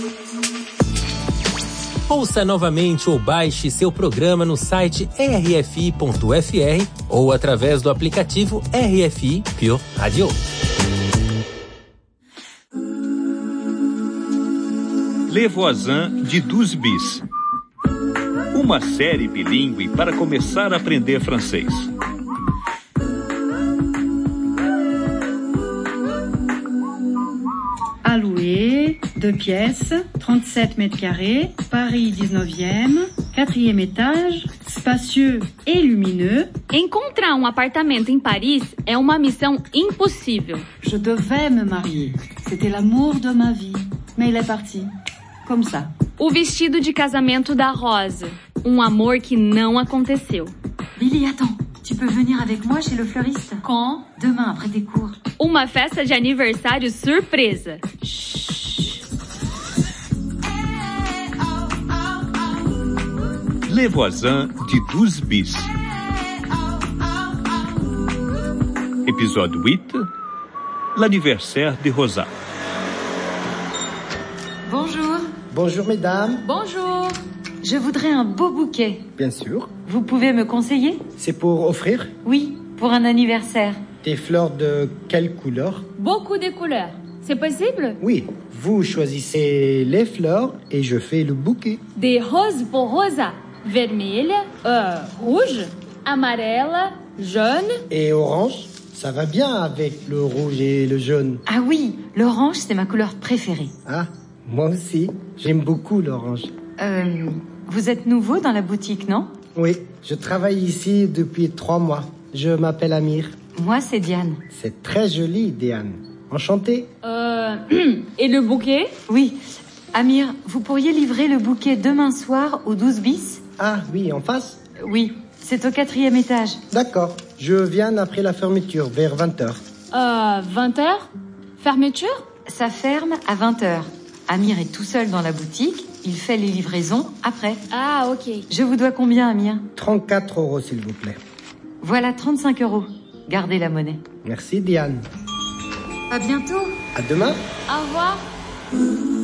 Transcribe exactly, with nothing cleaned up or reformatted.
Ouça novamente ou baixe seu programa no site r f i ponto f r ou através do aplicativo R F I Pure Radio. Le Voisin de douze bis. Uma série bilíngue para começar a aprender francês. À louer, deux pièces, trente-sept mètres carrés, Paris dix-neuvième, quatrième étage, spacieux et lumineux. Encontrar um apartamento em Paris é uma missão impossível. Je devais me marier. C'était l'amour de ma vie. Mais il est parti. Comme ça. O vestido de casamento da Rosa. Um amor que não aconteceu. Billy, attends. Tu peux venir avec moi chez le fleuriste? Quand? Demain, après tes cours. Uma festa de aniversário surpresa. Le Voisin de douze bis. Épisode huit. L'anniversaire de Rosa. Bonjour. Bonjour mesdames. Bonjour. Je voudrais un beau bouquet. Bien sûr. Vous pouvez me conseiller? C'est pour offrir? Oui, pour un anniversaire. Des fleurs de quelle couleur? Beaucoup de couleurs. C'est possible? Oui, vous choisissez les fleurs et je fais le bouquet. Des roses pour Rosa. Vermelha, euh, rouge, amarela, jaune. Et orange? Ça va bien avec le rouge et le jaune. Ah oui, l'orange, c'est ma couleur préférée. Ah, moi aussi. J'aime beaucoup l'orange. Euh, vous êtes nouveau dans la boutique, non? Oui, je travaille ici depuis trois mois. Je m'appelle Amir. Moi, c'est Diane. C'est très joli, Diane. Enchanté. Euh, et le bouquet? Oui. Amir, vous pourriez livrer le bouquet demain soir au douze bis? Ah oui, en face? Oui, c'est au quatrième étage. D'accord. Je viens après la fermeture, vers vingt heures. Euh, vingt heures? Fermeture? Ça ferme à vingt heures. Amir est tout seul dans la boutique. Il fait les livraisons après. Ah, ok. Je vous dois combien, Amir? trente-quatre euros, s'il vous plaît. Voilà, trente-cinq euros. Gardez la monnaie. Merci, Diane. À bientôt. À demain. Au revoir.